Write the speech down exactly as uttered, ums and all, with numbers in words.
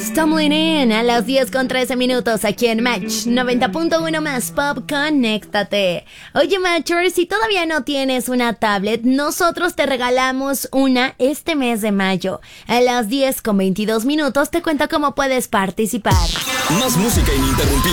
Stumbling In a las diez con trece minutos aquí en Match noventa punto uno más Pop, conéctate. Oye, Matcher, si todavía no tienes una tablet, nosotros te regalamos una este mes de mayo. A las diez con veintidós minutos te cuento cómo puedes participar. Más música ininterrumpida.